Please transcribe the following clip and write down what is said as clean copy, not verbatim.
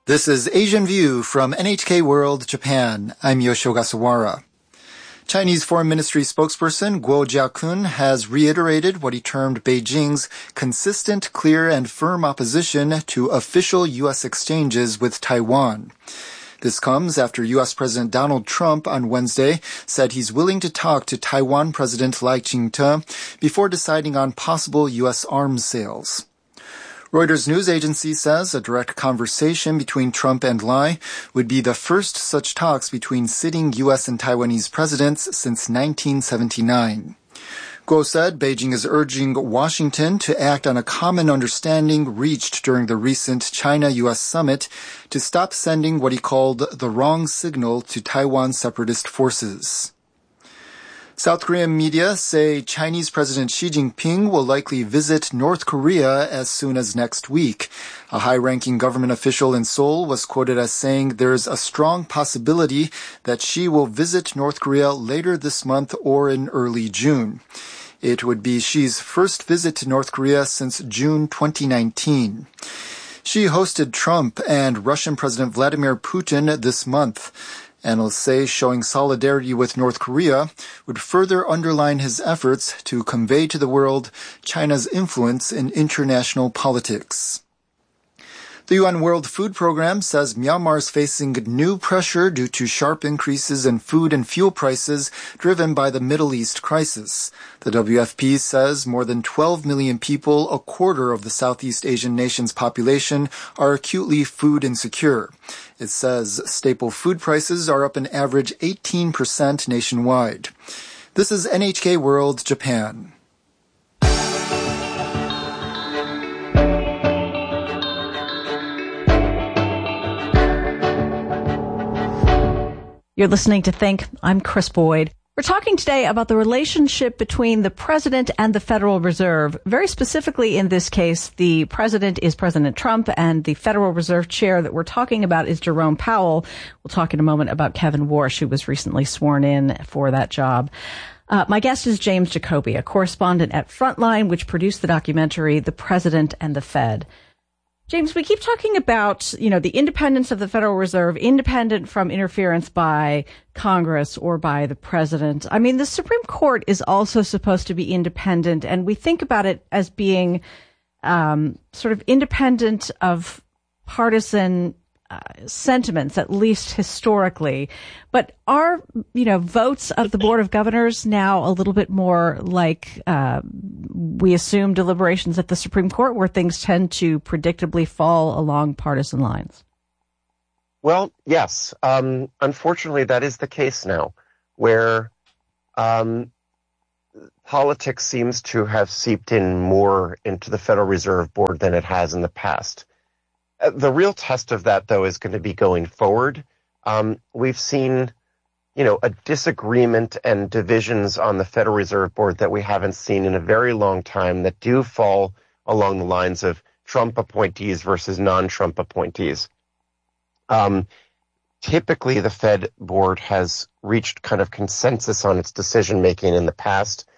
This is Asian View from NHK World Japan. I'm Yoshio Gasawara. Chinese Foreign Ministry spokesperson Guo Jiakun has reiterated what he termed Beijing's consistent, clear, and firm opposition to official U.S. exchanges with Taiwan. This comes after U.S. President Donald Trump on Wednesday said he's willing to talk to Taiwan President Lai Ching-te before deciding on possible U.S. arms sales. Reuters news agency says a direct conversation between Trump and Lai would be the first such talks between sitting U.S. and Taiwanese presidents since 1979. Guo said Beijing is urging Washington to act on a common understanding reached during the recent China-U.S. summit to stop sending what he called the wrong signal to Taiwan separatist forces. South Korean media say Chinese President Xi Jinping will likely visit North Korea as soon as next week. A high-ranking government official in Seoul was quoted as saying there's a strong possibility that Xi will visit North Korea later this month or in early June. It would be Xi's first visit to North Korea since June 2019. Xi hosted Trump and Russian President Vladimir Putin this month. Analysts say showing solidarity with North Korea would further underline his efforts to convey to the world China's influence in international politics. The UN World Food Programme says Myanmar is facing new pressure due to sharp increases in food and fuel prices driven by the Middle East crisis. The WFP says more than 12 million people, a quarter of the Southeast Asian nation's population, are acutely food insecure. It says staple food prices are up an average 18% nationwide. This is NHK World Japan. You're listening to Think. I'm Chris Boyd. We're talking today about the relationship between the president and the Federal Reserve. Very specifically in this case, the president is President Trump and the Federal Reserve chair that we're talking about is Jerome Powell. We'll talk in a moment about Kevin Warsh, who was recently sworn in for that job. My guest is James Jacoby, a correspondent at Frontline, which produced the documentary The President and the Fed. James, we keep talking about, the independence of the Federal Reserve, independent from interference by Congress or by the president. I mean, the Supreme Court is also supposed to be independent, and we think about it as being sort of independent of partisan sentiments, at least historically. But are, votes of the Board of Governors now a little bit more like we assume deliberations at the Supreme Court, where things tend to predictably fall along partisan lines? Well, yes. Unfortunately, that is the case now, where politics seems to have seeped in more into the Federal Reserve Board than it has in the past. The real test of that, though, is going to be going forward. We've seen, a disagreement and divisions on the Federal Reserve Board that we haven't seen in a very long time that do fall along the lines of Trump appointees versus non-Trump appointees. Typically, the Fed Board has reached kind of consensus on its decision-making in the past.